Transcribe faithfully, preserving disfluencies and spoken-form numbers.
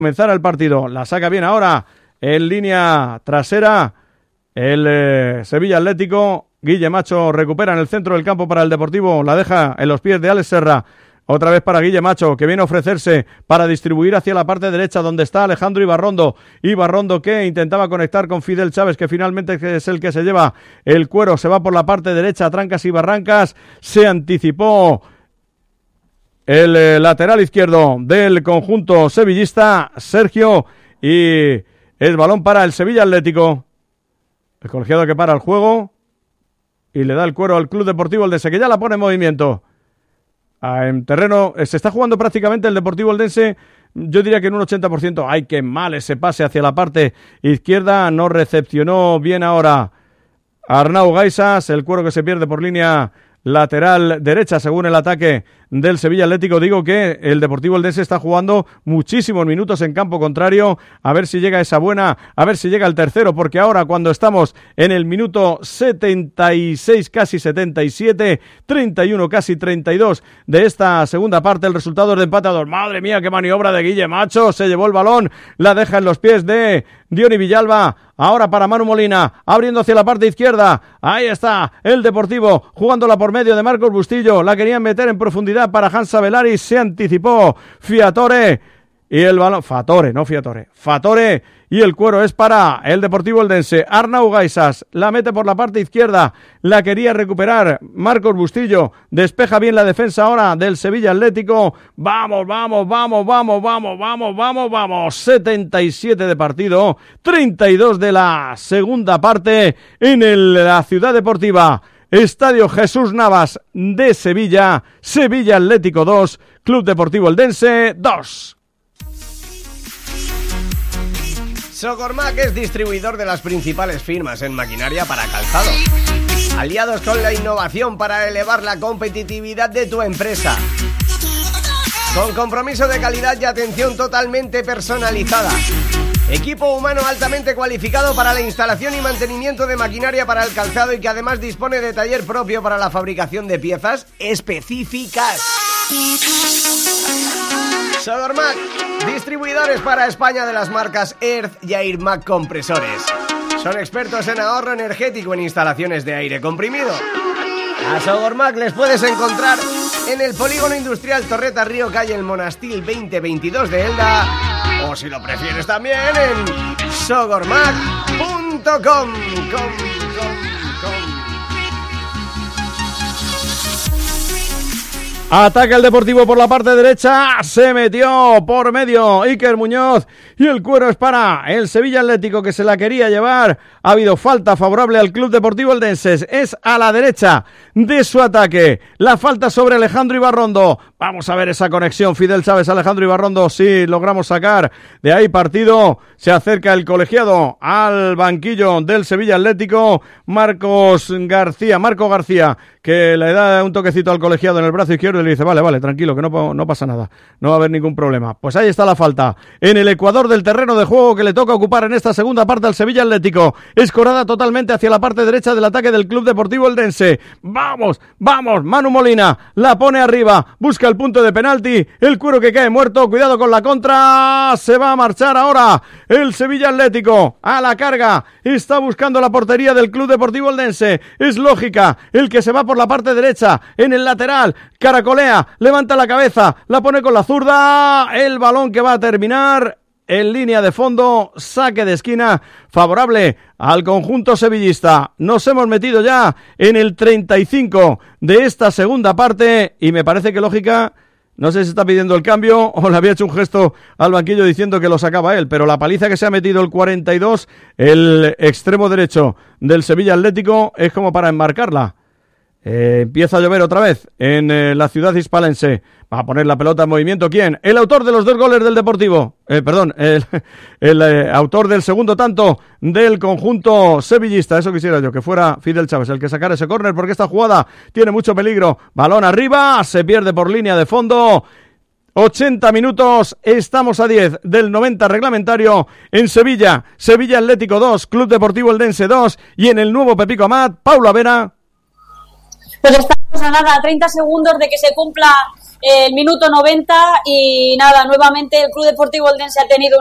comenzar el partido. La saca bien ahora en línea trasera el eh, Sevilla Atlético. Guille Macho recupera en el centro del campo para el Deportivo, la deja en los pies de Alex Serra. Otra vez para Guille Macho, que viene a ofrecerse para distribuir hacia la parte derecha, donde está Alejandro Ibarrondo. Ibarrondo que intentaba conectar con Fidel Chávez, que finalmente es el que se lleva el cuero. Se va por la parte derecha, trancas y barrancas. Se anticipó el eh, lateral izquierdo del conjunto sevillista, Sergio, y es balón para el Sevilla Atlético. El colegiado que para el juego y le da el cuero al Club Deportivo Eldense, que ya la pone en movimiento. En terreno, se está jugando prácticamente el Deportivo Eldense, yo diría que en un ochenta por ciento. ¡Ay, qué mal ese pase hacia la parte izquierda! No recepcionó bien ahora Arnau Gaisas, el cuero que se pierde por línea lateral derecha según el ataque del Sevilla Atlético. Digo que el Deportivo Eldense está jugando muchísimos minutos en campo contrario, a ver si llega esa buena, a ver si llega el tercero, porque ahora cuando estamos en el minuto setenta y seis, casi setenta y siete, treinta y uno, casi treinta y dos de esta segunda parte, el resultado es de empate a dos. Madre mía, qué maniobra de Guille Macho, se llevó el balón, la deja en los pies de Diony Villalba. Ahora para Manu Molina, abriendo hacia la parte izquierda. Ahí está el Deportivo, jugándola por medio de Marcos Bustillo. La querían meter en profundidad para Hansa Velaris. Se anticipó Fiatore. Y el balón, Fatore, no Fiatore, Fatore, y el cuero es para el Deportivo Eldense. Arnau Gaisas la mete por la parte izquierda, la quería recuperar Marcos Bustillo, despeja bien la defensa ahora del Sevilla Atlético. Vamos, vamos, vamos, vamos, vamos, vamos, vamos, vamos, setenta y siete de partido, treinta y dos de la segunda parte en el, la Ciudad Deportiva. Estadio Jesús Navas de Sevilla, Sevilla Atlético dos, Club Deportivo Eldense dos. Sogormac es distribuidor de las principales firmas en maquinaria para calzado. Aliados con la innovación para elevar la competitividad de tu empresa. Con compromiso de calidad y atención totalmente personalizada. Equipo humano altamente cualificado para la instalación y mantenimiento de maquinaria para el calzado y que además dispone de taller propio para la fabricación de piezas específicas. Sogormac, distribuidores para España de las marcas Earth y Airmac Compresores. Son expertos en ahorro energético en instalaciones de aire comprimido. A Sogormac les puedes encontrar en el Polígono Industrial Torreta Río, calle El Monastil veinte veintidós de Elda, o si lo prefieres también en sogormac punto com. Ataca el Deportivo por la parte derecha, se metió por medio Iker Muñoz y el cuero es para el Sevilla Atlético, que se la quería llevar. Ha habido falta favorable al Club Deportivo Eldense, es a la derecha de su ataque, la falta sobre Alejandro Ibarrondo. Vamos a ver esa conexión, Fidel Chávez, Alejandro Ibarrondo, sí, logramos sacar de ahí partido. Se acerca el colegiado al banquillo del Sevilla Atlético, Marcos García, Marco García, que le da un toquecito al colegiado en el brazo izquierdo y le dice, vale, vale, tranquilo, que no, no pasa nada, no va a haber ningún problema. Pues ahí está la falta, en el ecuador del terreno de juego que le toca ocupar en esta segunda parte al Sevilla Atlético. Escorada totalmente hacia la parte derecha del ataque del Club Deportivo Eldense. Vamos, vamos, Manu Molina, la pone arriba, busca el punto de penalti, el cuero que cae muerto, cuidado con la contra, se va a marchar ahora el Sevilla Atlético a la carga, está buscando la portería del Club Deportivo Eldense, es lógica, el que se va por la parte derecha, en el lateral, caracolea, levanta la cabeza, la pone con la zurda, el balón que va a terminar en línea de fondo, saque de esquina favorable al conjunto sevillista. Nos hemos metido ya en el treinta y cinco de esta segunda parte y me parece que lógica, no sé si está pidiendo el cambio o le había hecho un gesto al banquillo diciendo que lo sacaba él, pero la paliza que se ha metido el cuarenta y dos, el extremo derecho del Sevilla Atlético, es como para enmarcarla. Eh, empieza a llover otra vez en eh, la ciudad hispalense. Va a poner la pelota en movimiento. ¿Quién? El autor de los dos goles del Deportivo. Eh, perdón, el, el eh, autor del segundo tanto del conjunto sevillista. Eso quisiera yo, que fuera Fidel Chávez el que sacara ese córner, porque esta jugada tiene mucho peligro. Balón arriba, se pierde por línea de fondo. ochenta minutos, estamos a diez del noventa reglamentario en Sevilla. Sevilla Atlético dos, Club Deportivo Eldense dos, y en el nuevo Pepico Amat, Paula Vera. Pues estamos a nada, a treinta segundos de que se cumpla el minuto noventa y nada, nuevamente el Club Deportivo Eldense ha tenido